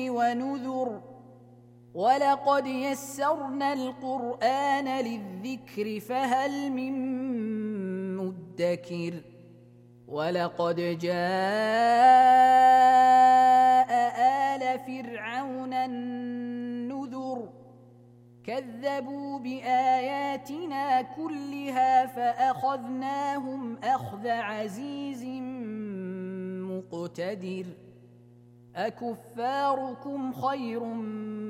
ونذر ولقد يسرنا القرآن للذكر فهل من مدكر ولقد جاء آل فرعون النذر كذبوا بآياتنا كلها فأخذناهم أخذ عزيز مقتدر أكفاركم خير